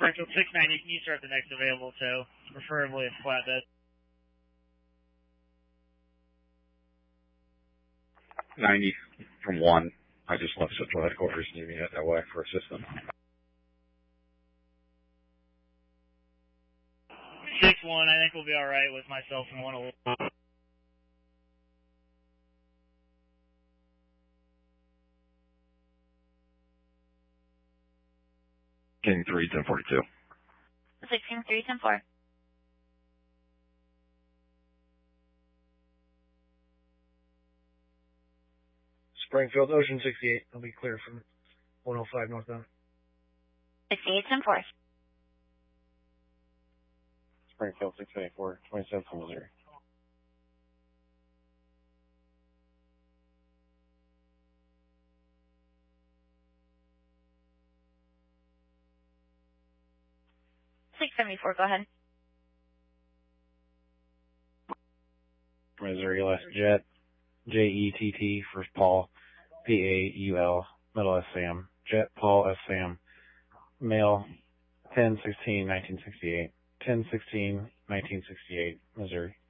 Springfield 690, can you start the next available tow, preferably a flatbed? 90 from 1. I just left Central Headquarters and you head that way for assistance. 6-1, I think we'll be alright with myself and 111. King 3, 1042. 16-3, 10-4. Springfield, Ocean 68. I'll be clear from 105 northbound. 68, 10-4. Springfield 684, 27 from Missouri. Go ahead. Missouri last jet, JETT, first Paul, PAUL, middle S Sam, jet Paul S Sam, male, 10/16/1968, 10/16/1968, Missouri.